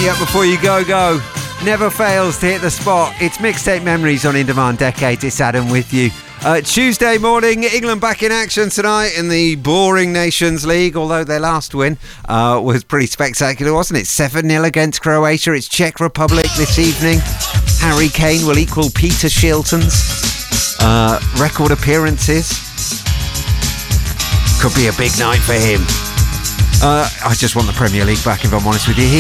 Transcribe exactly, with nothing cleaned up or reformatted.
Ready Up Before You Go Go. Never fails to hit the spot. It's Mixtape Memories on In Demand Decades. It's Adam with you. Uh, Tuesday morning, England back in action tonight in the boring Nations League, although their last win uh, was pretty spectacular, wasn't it? seven nil against Croatia. It's Czech Republic this evening. Harry Kane will equal Peter Shilton's uh, record appearances. Could be a big night for him. Uh, I just want the Premier League back, if I'm honest with you.